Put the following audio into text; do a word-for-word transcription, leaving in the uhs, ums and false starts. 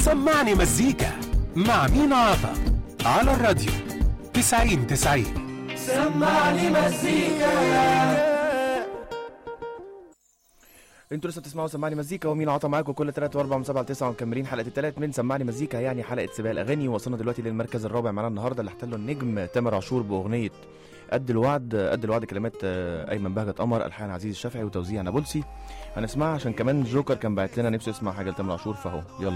سمعني مزيكا مع مينا عطا على الراديو تسعين تسعين. سمعني مزيكا. انتوا لسه بتسمعوا سمعني مزيكا ومين عطا معاكم كل ثلاثة واربعة من سبعة لتسعة ومكملين حلقه الثلاث من سمعني مزيكا، يعني حلقه سباق الاغاني. وصلنا دلوقتي للمركز الرابع معانا النهارده اللي احتله النجم تامر عاشور باغنيه قد الوعد. قد الوعد كلمات ايمن بهجت قمر، الحان عزيز الشافعي، وتوزيع نابلسي. هنسمعها عشان كمان جوكر كان باعت لنا نفسه يسمع حاجه لتامر عاشور، فاهو يلا